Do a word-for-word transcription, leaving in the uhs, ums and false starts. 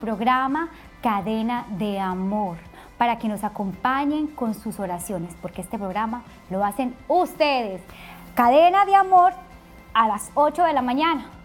programa Cadena de Amor, para que nos acompañen con sus oraciones, porque este programa lo hacen ustedes. Cadena de Amor a las ocho de la mañana.